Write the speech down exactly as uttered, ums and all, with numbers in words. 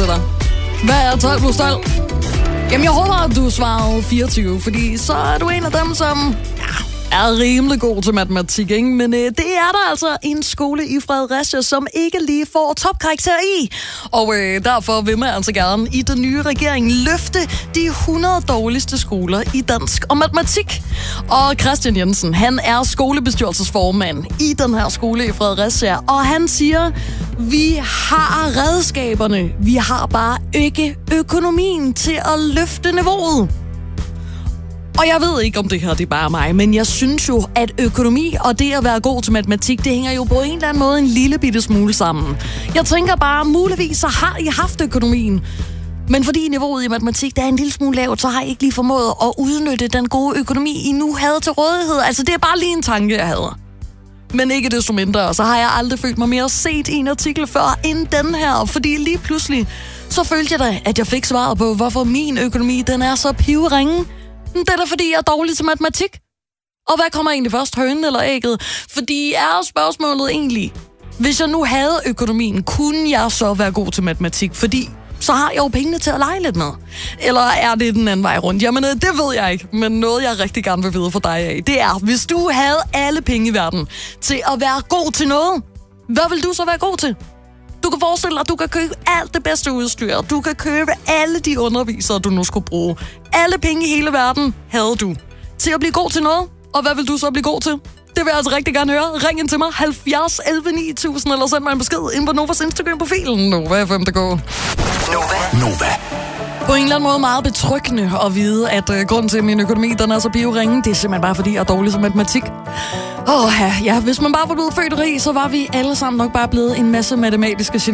til dig. Hvad er tolv plus tolv? Jamen, jeg håber, at du svarede fireogtyve, fordi så er du en af dem, som ja, er rimelig god til matematik, ikke? Men øh, det er der altså en skole i Fredericia, som ikke lige får topkarakter i. Og øh, derfor vil man altså gerne i den nye regering løfte de hundrede dårligste skoler i dansk og matematik. Og Christian Jensen, han er skolebestyrelsesformand i den her skole i Fredericia, og han siger, vi har redskaberne, vi har bare ikke økonomien til at løfte niveauet. Og jeg ved ikke, om det her det er bare mig, men jeg synes jo, at økonomi og det at være god til matematik, det hænger jo på en eller anden måde en lille bitte smule sammen. Jeg tænker bare, muligvis så har I haft økonomien, men fordi niveauet i matematik der er en lille smule lavt, så har I ikke lige formået at udnytte den gode økonomi, I nu havde til rådighed. Altså, det er bare lige en tanke, jeg havde. Men ikke desto mindre, så har jeg aldrig følt mig mere set i en artikel før end den her, fordi lige pludselig, så følte jeg da, at jeg fik svaret på, hvorfor min økonomi, den er så pivringe. Det er da, fordi jeg er dårlig til matematik. Og hvad kommer egentlig først, hønen eller ægget? Fordi er spørgsmålet egentlig, hvis jeg nu havde økonomien, kunne jeg så være god til matematik? Fordi så har jeg jo pengene til at lege lidt med. Eller er det den anden vej rundt? Jamen, det ved jeg ikke. Men noget, jeg rigtig gerne vil vide for dig af, det er, hvis du havde alle penge i verden til at være god til noget, hvad vil du så være god til? Du kan forestille dig, at du kan købe alt det bedste udstyr. Du kan købe alle de undervisere, du nu skulle bruge. Alle penge i hele verden havde du til at blive god til noget. Og hvad vil du så blive god til? Det vil jeg altså rigtig gerne høre. Ring ind til mig, halvfjerds elleve ni tusind, eller send mig en besked ind på Novas Instagram-profilen. Nova F M punktum d k. Nova. Nova. På en eller anden måde meget betryggende at vide, at uh, grunden til, at min økonomi den er så pivringe, det er simpelthen bare, fordi jeg er dårlig til matematik. Åh, ja, ja, hvis man bare var blevet født rig, så var vi alle sammen nok bare blevet en masse matematiske genier.